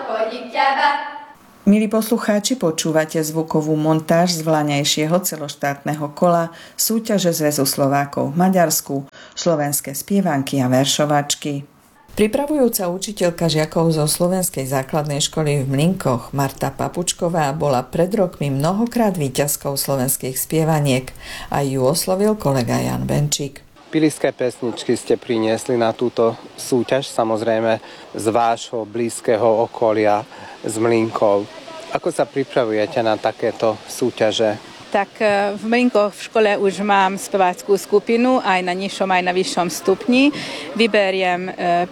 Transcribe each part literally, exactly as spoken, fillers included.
chodí teba. Milí poslucháči, počúvate zvukovú montáž z vlaňajšieho celoštátneho kola súťaže Zväzu Slovákov v Maďarsku, slovenské spievanky a veršovačky. Pripravujúca učiteľka žiakov zo slovenskej základnej školy v Mlynkoch Marta Papučková bola pred rokmi mnohokrát víťazkou slovenských spievaniek a ju oslovil kolega Jan Benčík. Piliské pesničky ste priniesli na túto súťaž, samozrejme z vášho blízkeho okolia, z Mlynkov. Ako sa pripravujete na takéto súťaže? Tak v Mlynkoch v škole už mám speváckú skupinu, aj na nižšom, aj na vyššom stupni. Vyberiem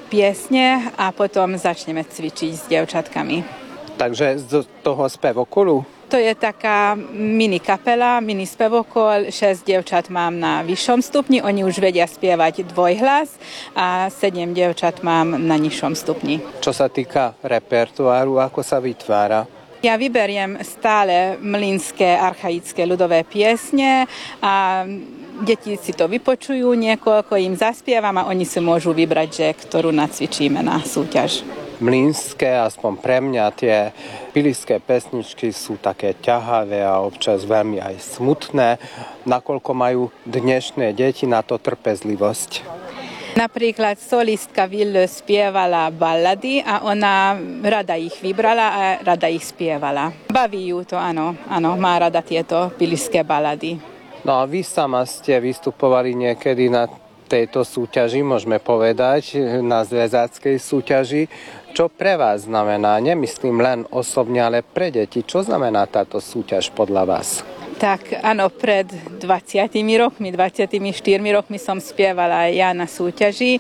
piesne a potom začneme cvičiť s dievčatkami. Takže z toho spevokolu? To je taká mini kapela, mini spevokol, šesť dievčat mám na vyššom stupni, oni už vedia spievať dvojhlas a sedem dievčat mám na nižšom stupni. Čo sa týka repertoáru, ako sa vytvára? Ja vyberiem stále mlynské archaické ľudové piesne a deti si to vypočujú, niekoľko im zaspievam a oni si môžu vybrať, že ktorú nacvičíme na súťaž. Mlynské, aspoň pre mňa, tie piliské pesničky sú také ťahavé a občas veľmi aj smutné. Nakoľko majú dnešné deti na to trpezlivosť? Napríklad solistka Ville spievala ballady a ona rada ich vybrala a rada ich spievala. Baví ju to, áno, áno, má rada tieto piliské ballady. No a vy sama ste vystupovali niekedy na tejto súťaži, môžeme povedať, na zväzáckej súťaži. Čo pre vás znamená? Nemyslím len osobne, ale pre deti. Čo znamená táto súťaž podľa vás? Tak áno, pred dvadsiatimi rokmi, dvadsiatimi štyrmi rokmi som spievala aj ja na súťaži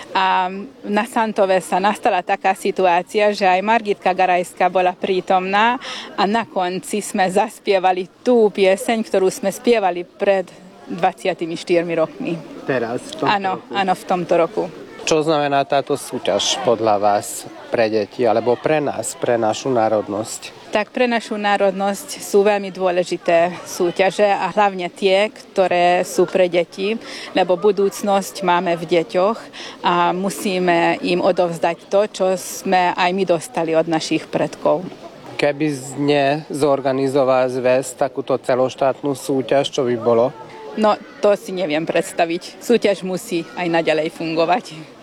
a na Santove sa nastala taká situácia, že aj Margitka Garajská bola prítomná a na konci sme zaspievali tú pieseň, ktorú sme spievali pred dvadsiatimi štyrmi rokmi. Teraz? V tomto áno, roku. áno, v tomto roku. Čo znamená táto súťaž podľa vás pre deti alebo pre nás, pre našu národnosť? Tak pre našu národnosť sú veľmi dôležité súťaže a hlavne tie, ktoré sú pre deti, lebo budúcnosť máme v deťoch a musíme im odovzdať to, čo sme aj my dostali od našich predkov. Keby nezorganizoval zväz takúto celoštátnu súťaž, čo by bolo? No, to si neviem predstaviť. Súťaž musí aj naďalej fungovať.